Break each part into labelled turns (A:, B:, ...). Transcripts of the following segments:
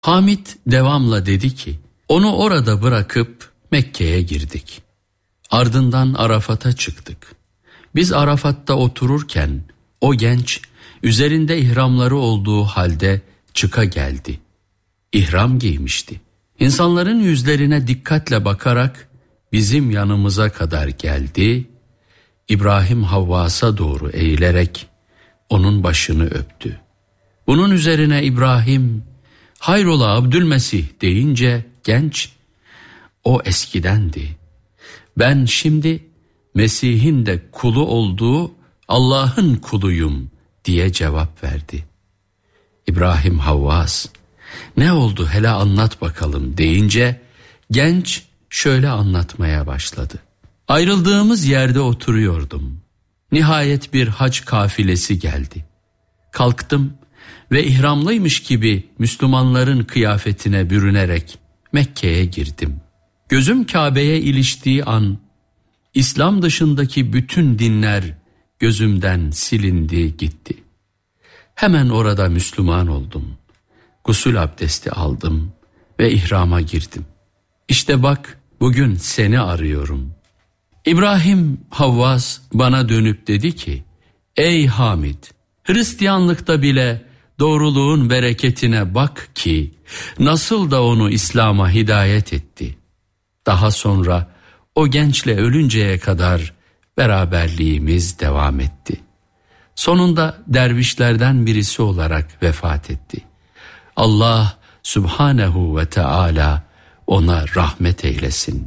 A: Hamid devamla dedi ki, onu orada bırakıp Mekke'ye girdik. Ardından Arafat'a çıktık. Biz Arafat'ta otururken o genç üzerinde ihramları olduğu halde çıka geldi. İhram giymişti. İnsanların yüzlerine dikkatle bakarak bizim yanımıza kadar geldi. İbrahim Havvas'a doğru eğilerek onun başını öptü. Bunun üzerine İbrahim, hayrola Abdülmesih deyince genç, o eskidendi. Ben şimdi Mesih'in de kulu olduğu Allah'ın kuluyum diye cevap verdi. İbrahim Havvas, ne oldu hele anlat bakalım deyince genç şöyle anlatmaya başladı. Ayrıldığımız yerde oturuyordum. Nihayet bir hac kafilesi geldi. Kalktım ve ihramlıymış gibi Müslümanların kıyafetine bürünerek Mekke'ye girdim. Gözüm Kabe'ye iliştiği an İslam dışındaki bütün dinler gözümden silindi gitti. Hemen orada Müslüman oldum. Gusül abdesti aldım ve ihrama girdim. İşte bak bugün seni arıyorum. İbrahim Havvas bana dönüp dedi ki, ey Hamid, Hristiyanlıkta bile doğruluğun bereketine bak ki nasıl da onu İslam'a hidayet etti. Daha sonra o gençle ölünceye kadar beraberliğimiz devam etti. Sonunda dervişlerden birisi olarak vefat etti. Allah Subhanehu ve Teala ona rahmet eylesin.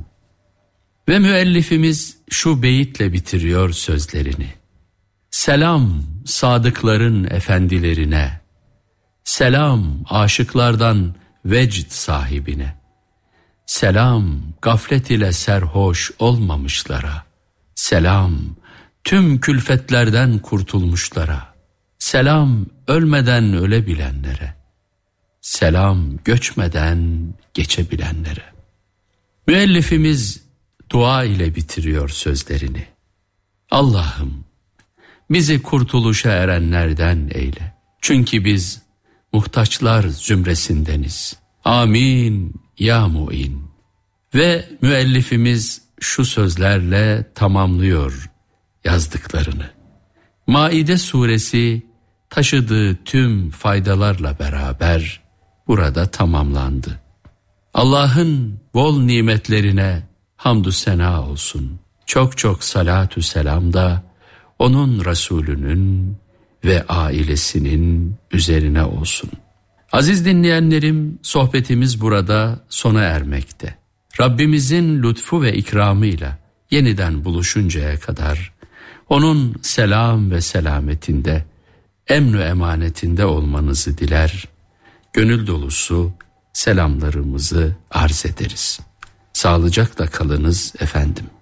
A: Ve müellifimiz şu beyitle bitiriyor sözlerini. Selam sadıkların efendilerine, selam aşıklardan vecd sahibine, selam gaflet ile serhoş olmamışlara, selam tüm külfetlerden kurtulmuşlara, selam ölmeden ölebilenlere, selam göçmeden geçebilenlere. Müellifimiz dua ile bitiriyor sözlerini. Allah'ım bizi kurtuluşa erenlerden eyle. Çünkü biz muhtaçlar zümresindeniz. Amin ya mu'in. Ve müellifimiz şu sözlerle tamamlıyor yazdıklarını. Maide suresi taşıdığı tüm faydalarla beraber burada tamamlandı. Allah'ın bol nimetlerine hamdü sena olsun. Çok çok salatü selam da onun Resulünün ve ailesinin üzerine olsun. Aziz dinleyenlerim, sohbetimiz burada sona ermekte. Rabbimizin lütfu ve ikramıyla yeniden buluşuncaya kadar onun selam ve selametinde, emn-i emanetinde olmanızı diler, gönül dolusu selamlarımızı arz ederiz. Sağlıcakla kalınız efendim.